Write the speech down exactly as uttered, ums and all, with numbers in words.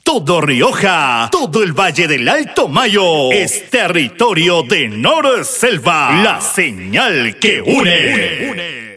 Todo Rioja, todo el Valle del Alto Mayo es territorio de Nor Selva, la señal que une. une, une.